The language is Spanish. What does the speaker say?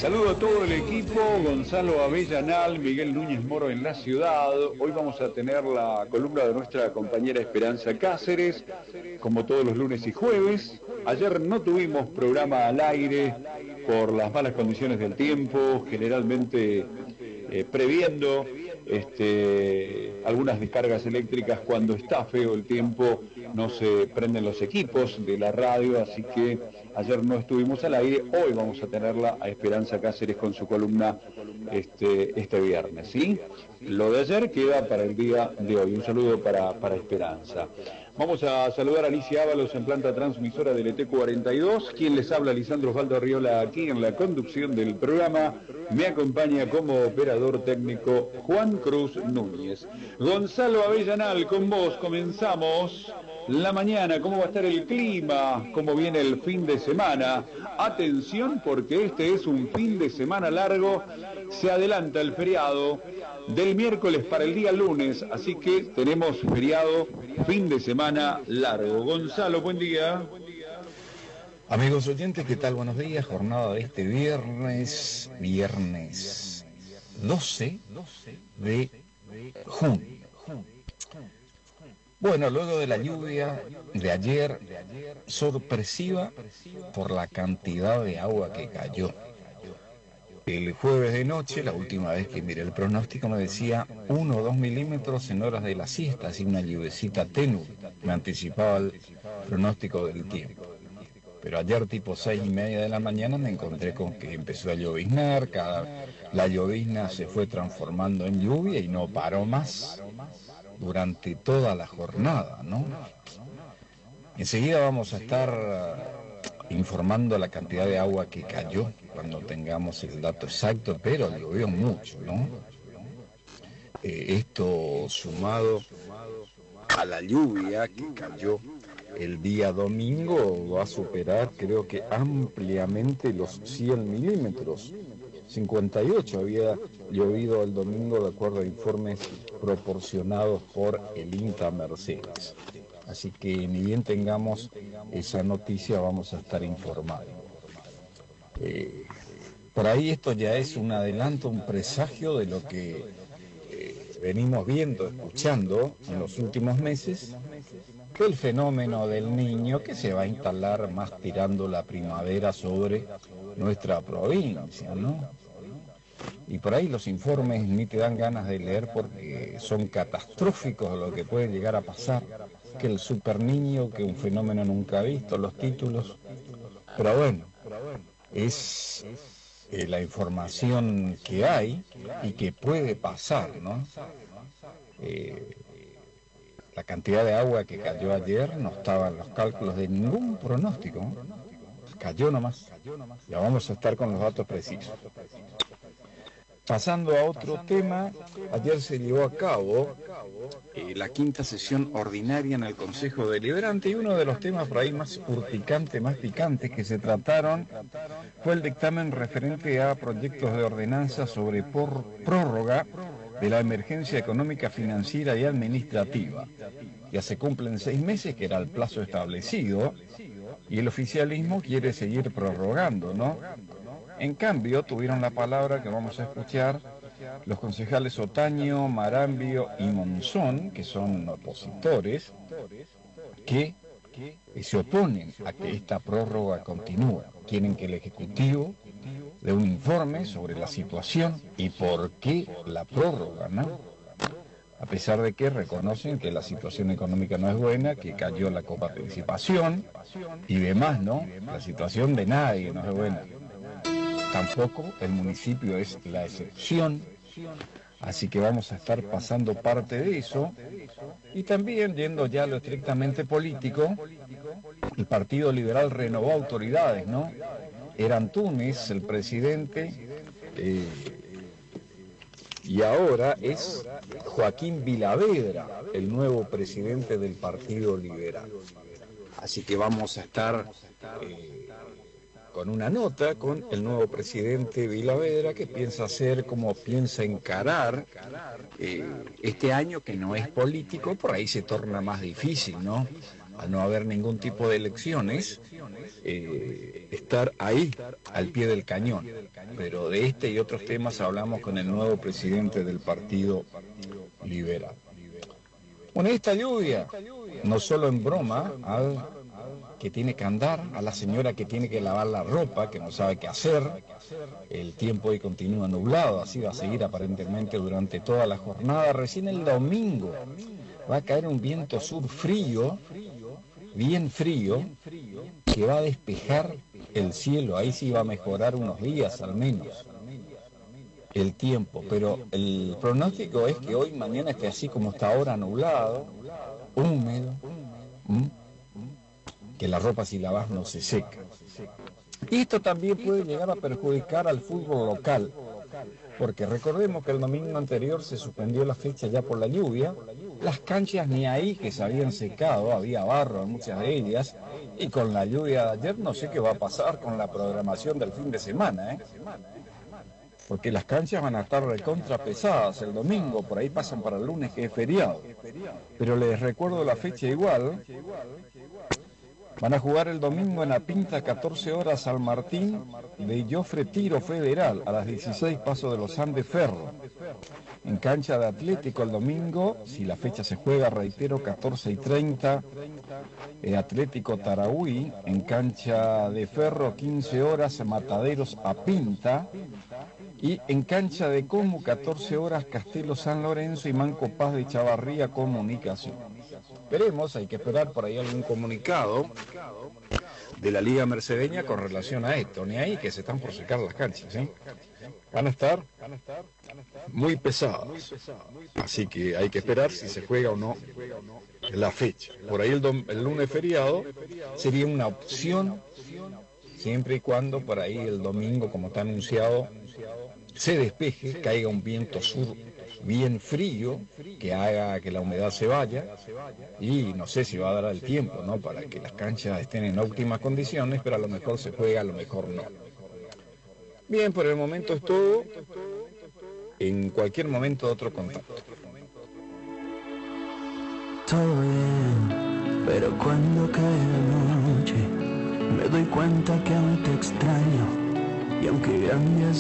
Saludo a todo el equipo, Gonzalo Avellanal, Miguel Núñez Moro en la ciudad. Hoy vamos a tener la columna de nuestra compañera Esperanza Cáceres, como todos los lunes y jueves. Ayer no tuvimos programa al aire por las malas condiciones del tiempo, generalmente previendo algunas descargas eléctricas. Cuando está feo el tiempo no se prenden los equipos de la radio, así que ayer no estuvimos al aire. Hoy vamos a tenerla a Esperanza Cáceres con su columna este viernes, ¿sí? Lo de ayer queda para el día de hoy. Un saludo para Esperanza. Vamos a saludar a Alicia Ábalos en planta transmisora del ET42. Quien les habla, Lisandro Osvaldo Arriola, aquí en la conducción del programa. Me acompaña como operador técnico Juan Cruz Núñez. Gonzalo Avellanal, con vos comenzamos la mañana. ¿Cómo va a estar el clima? ¿Cómo viene el fin de semana? Atención, porque este es un fin de semana largo. Se adelanta el feriado del miércoles para el día lunes, así que tenemos feriado, fin de semana largo. Gonzalo, buen día. Amigos oyentes, ¿qué tal? Buenos días. Jornada de este viernes 12 de junio. Bueno, luego de la lluvia de ayer, sorpresiva por la cantidad de agua que cayó. El jueves de noche, la última vez que miré el pronóstico, me decía 1 o 2 milímetros en horas de la siesta, así una lluvecita tenue. Me anticipaba el pronóstico del tiempo. Pero ayer tipo 6:30 de la mañana me encontré con que empezó a lloviznar, la llovizna se fue transformando en lluvia y no paró más durante toda la jornada, ¿no? Enseguida vamos a estar informando la cantidad de agua que cayó cuando tengamos el dato exacto, pero llovió mucho, ¿no? Esto sumado a la lluvia que cayó el día domingo va a superar, creo que ampliamente, los 100 milímetros. 58 había llovido el domingo, de acuerdo a informes proporcionados por el INTA Mercedes. Así que ni bien tengamos esa noticia vamos a estar informando. Por ahí esto ya es un adelanto, un presagio de lo que venimos viendo, escuchando en los últimos meses, que el fenómeno del Niño que se va a instalar más tirando la primavera sobre nuestra provincia, ¿no? Y por ahí los informes ni te dan ganas de leer porque son catastróficos lo que puede llegar a pasar, que el super niño, que un fenómeno nunca visto, los títulos. Pero bueno, es la información que hay y que puede pasar, ¿no? La cantidad de agua que cayó ayer no estaba en los cálculos de ningún pronóstico, ¿no? Cayó nomás. Ya vamos a estar con los datos precisos. Pasando a otro tema, ayer se llevó a cabo la quinta sesión ordinaria en el Consejo Deliberante y uno de los temas por ahí más urticantes, más picantes que se trataron fue el dictamen referente a proyectos de ordenanza sobre prórroga de la emergencia económica, financiera y administrativa. Ya se cumplen 6 meses, que era el plazo establecido, y el oficialismo quiere seguir prorrogando, ¿no? En cambio, tuvieron la palabra que vamos a escuchar los concejales Otaño, Marambio y Monzón, que son opositores, que se oponen a que esta prórroga continúe. Quieren que el Ejecutivo dé un informe sobre la situación y por qué la prórroga, ¿no? A pesar de que reconocen que la situación económica no es buena, que cayó la coparticipación y demás, ¿no? La situación de nadie no es buena. Tampoco el municipio es la excepción, así que vamos a estar pasando parte de eso. Y también, yendo ya a lo estrictamente político, el Partido Liberal renovó autoridades, ¿no? Era Antunes el presidente, y ahora es Joaquín Vilavedra el nuevo presidente del Partido Liberal. Así que vamos a estar con una nota con el nuevo presidente Vilavedra, que piensa hacer, cómo piensa encarar este año que no es político. Por ahí se torna más difícil, ¿no? al no haber ningún tipo de elecciones, estar ahí, al pie del cañón. Pero de este y otros temas hablamos con el nuevo presidente del Partido Liberal. Bueno, esta lluvia, no solo en broma, al que tiene que andar, a la señora que tiene que lavar la ropa, que no sabe qué hacer, el tiempo hoy continúa nublado, así va a seguir aparentemente durante toda la jornada. Recién el domingo va a caer un viento sur frío, bien frío, que va a despejar el cielo. Ahí sí va a mejorar unos días al menos el tiempo, pero el pronóstico es que hoy, mañana esté así como está ahora, nublado, húmedo, que la ropa si lavas no se seca. Y esto también puede llegar a perjudicar al fútbol local, porque recordemos que el domingo anterior se suspendió la fecha ya por la lluvia, las canchas ni ahí que se habían secado, había barro en muchas de ellas, y con la lluvia de ayer no sé qué va a pasar con la programación del fin de semana, porque las canchas van a estar recontra pesadas el domingo, por ahí pasan para el lunes que es feriado. Pero les recuerdo la fecha igual. Van a jugar el domingo en La Pinta, 14 horas, San Martín de Jofre Tiro Federal, a las 16 Paso de los Andes Ferro. En cancha de Atlético el domingo, si la fecha se juega, reitero, 14:30, Atlético Tarahui. En cancha de Ferro, 15 horas, Mataderos a Pinta. Y en cancha de Comu, 14 horas, Castelo San Lorenzo y Manco Paz de Chavarría Comunicación. Veremos, hay que esperar por ahí algún comunicado de la Liga Mercedeña con relación a esto. Ni ahí que se están por secar las canchas, van a estar muy pesadas. Así que hay que esperar si se juega o no la fecha. Por ahí el lunes feriado sería una opción, siempre y cuando por ahí el domingo, como está anunciado, se despeje, caiga un viento sur bien frío, que haga que la humedad se vaya, y no sé si va a dar el tiempo, para que las canchas estén en óptimas condiciones, pero a lo mejor se juega, a lo mejor no. Bien, por el momento es todo. En cualquier momento otro contacto. Todo bien, pero cuando cae la noche me doy cuenta que aún te extraño, y aunque cambias